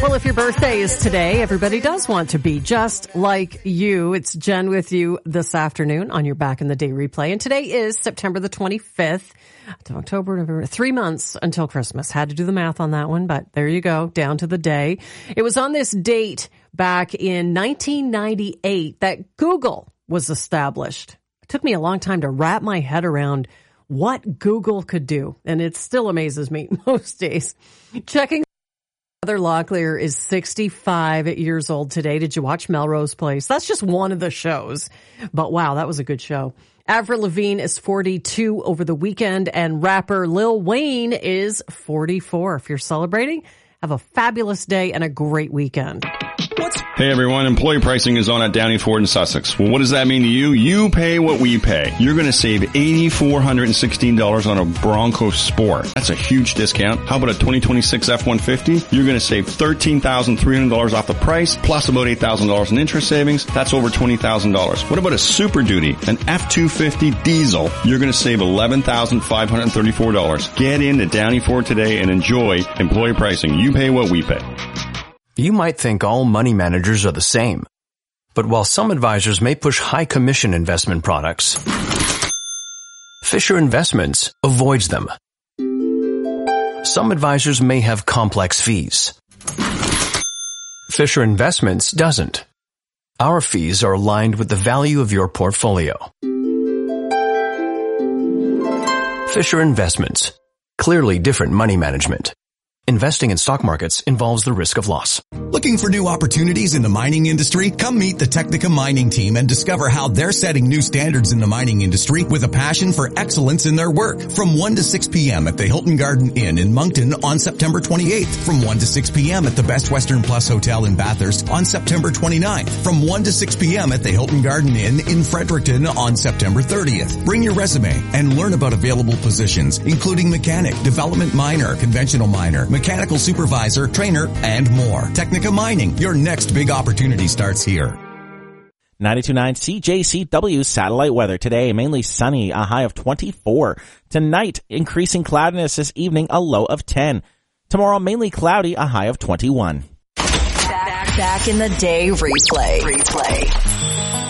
Well, if your birthday is today, everybody does want to be just like you. It's Jen with you this afternoon on your Back in the Day replay. And today is September the 25th to October, November, 3 months until Christmas. Had to do the math on that one, but there you go, down to the day. It was on this date back in 1998 that Google was established. It took me a long time to wrap my head around what Google could do, and it still amazes me most days. Checking. Heather Locklear is 65 years old today. Did you watch Melrose Place? That's just one of the shows. But wow, that was a good show. Avril Lavigne is 42 over the weekend, and rapper Lil Wayne is 44. If you're celebrating, have a fabulous day and a great weekend. Hey everyone, employee pricing is on at Downey Ford in Sussex. Well, what does that mean to you? You pay what we pay. You're going to save $8,416 on a Bronco Sport. That's a huge discount. How about a 2026 F-150? You're going to save $13,300 off the price, plus about $8,000 in interest savings. That's over $20,000. What about a Super Duty, an F-250 diesel? You're going to save $11,534. Get into Downey Ford today and enjoy employee pricing. You pay what we pay. You might think all money managers are the same. But while some advisors may push high commission investment products, Fisher Investments avoids them. Some advisors may have complex fees. Fisher Investments doesn't. Our fees are aligned with the value of your portfolio. Fisher Investments. Clearly different money management. Investing in stock markets involves the risk of loss. Looking for new opportunities in the mining industry? Come meet the Technica mining team and discover how they're setting new standards in the mining industry with a passion for excellence in their work. From 1 to 6 p.m. at the Hilton Garden Inn in Moncton on September 28th. From 1 to 6 p.m. at the Best Western Plus Hotel in Bathurst on September 29th. From 1 to 6 p.m. at the Hilton Garden Inn in Fredericton on September 30th. Bring your resume and learn about available positions, including mechanic, development miner, conventional miner, mechanical supervisor, trainer, and more. Technica Mining, your next big opportunity starts here. 92.9 CJCW satellite weather. Today, mainly sunny, a high of 24. Tonight, increasing cloudiness this evening, a low of 10. Tomorrow, mainly cloudy, a high of 21. Back in the Day replay.